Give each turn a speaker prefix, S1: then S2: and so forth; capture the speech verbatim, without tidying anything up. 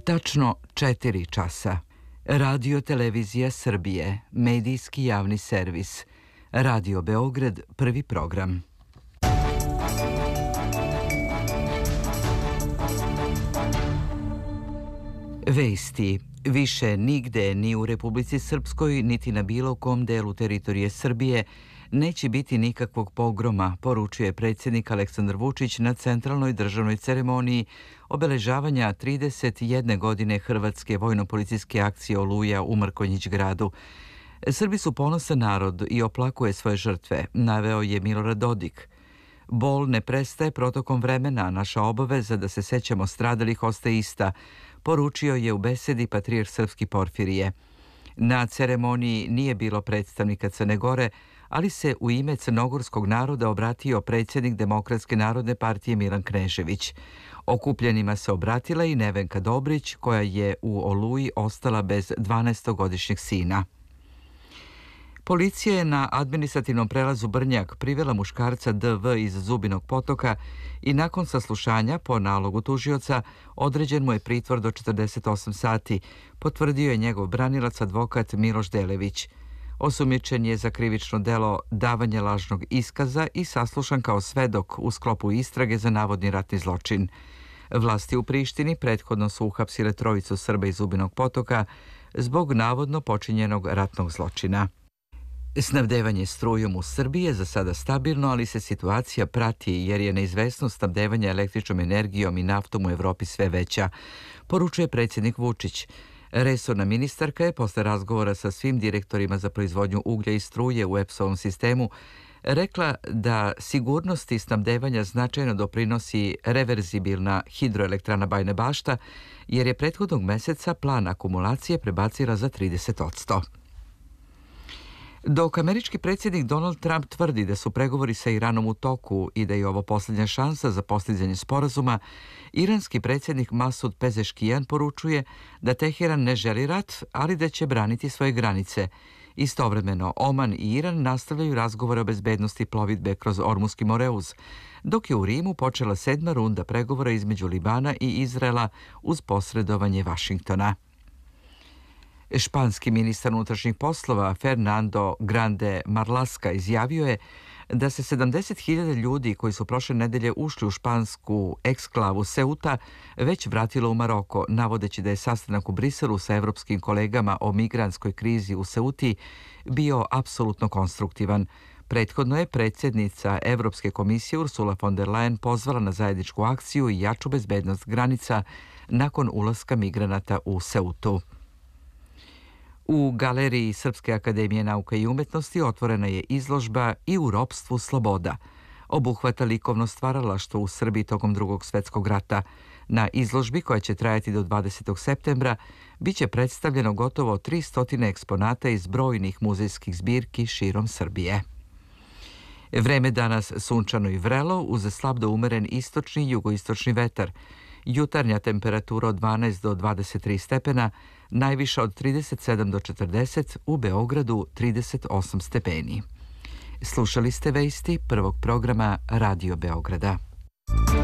S1: Tačno četiri časa. Radio Televizija Srbije, medijski javni servis. Radio Beograd, prvi program. Vesti. Više nigde, ni u Republici Srpskoj, niti na bilo kom delu teritorije Srbije neće biti nikakvog pogroma, poručuje predsjednik Aleksandar Vučić na centralnoj državnoj ceremoniji obeležavanja trideset jedne godine Hrvatske vojno-policijske akcije Oluja u Mrkonjić gradu. Srbi su ponosan narod i oplakuje svoje žrtve, naveo je Milorad Dodik. Bol ne prestaje protokom vremena, naša obaveza da se sećamo stradalih ostaje ista, poručio je u besedi patrijarh srpski Porfirije. Na ceremoniji nije bilo predstavnika Crne Gore, ali se u ime crnogorskog naroda obratio predsjednik Demokratske narodne partije Milan Knežević. Okupljenima se obratila i Nevenka Dobrić, koja je u Oluji ostala bez dvanaestogodišnjeg sina. Policija je na administrativnom prelazu Brnjak privela muškarca D V iz Zubinog Potoka i nakon saslušanja po nalogu tužioca određen mu je pritvor do četrdeset osam sati, potvrdio je njegov branilac advokat Miloš Delević. Osumnjičen je za krivično delo davanje lažnog iskaza i saslušan kao svedok u sklopu istrage za navodni ratni zločin. Vlasti u Prištini prethodno su uhapsile trojicu Srba iz Zubinog Potoka zbog navodno počinjenog ratnog zločina. Snabdevanje strujom u Srbiji je za sada stabilno, ali se situacija prati jer je neizvesnost snabdevanja električnom energijom i naftom u Evropi sve veća, poručuje predsjednik Vučić. Resorna ministarka je posle razgovora sa svim direktorima za proizvodnju uglja i struje u E P S-ovom sistemu rekla da sigurnosti snabdevanja značajno doprinosi reverzibilna hidroelektrana Bajina Bašta, jer je prethodnog meseca plan akumulacije prebacila za trideset posto. Dok američki predsjednik Donald Trump tvrdi da su pregovori sa Iranom u toku i da je ovo posljednja šansa za postizanje sporazuma, iranski predsjednik Masud Pezeškijan poručuje da Teheran ne želi rat, ali da će braniti svoje granice. Istovremeno, Oman i Iran nastavljaju razgovore o bezbednosti plovidbe kroz Ormuski Moreuz, dok je u Rimu počela sedma runda pregovora između Libana i Izraela uz posredovanje Vašingtona. Španski ministar unutrašnjih poslova Fernando Grande Marlaska izjavio je da se sedamdeset hiljada ljudi koji su prošle nedelje ušli u špansku eksklavu Ceuta već vratilo u Maroko, navodeći da je sastanak u Briselu sa evropskim kolegama o migrantskoj krizi u Ceuti bio apsolutno konstruktivan. Prethodno je predsjednica Evropske komisije Ursula von der Leyen pozvala na zajedničku akciju i jaču bezbednost granica nakon ulaska migranata u Ceutu. U Galeriji Srpske akademije nauka i umetnosti otvorena je izložba I u ropstvu sloboda. Obuhvata likovno stvaralaštvo u Srbiji tokom Drugog svjetskog rata. Na izložbi, koja će trajati do dvadesetog septembra, bit će predstavljeno gotovo tristo eksponata iz brojnih muzejskih zbirki širom Srbije. Vreme danas sunčano i vrelo, uz slab do umeren istočni i jugoistočni vetar. Jutarnja temperatura od dvanaest do dvadeset tri stepena, najviša od trideset sedam do četrdeset, u Beogradu trideset osam stepeni. Slušali ste vesti prvog programa Radio Beograda.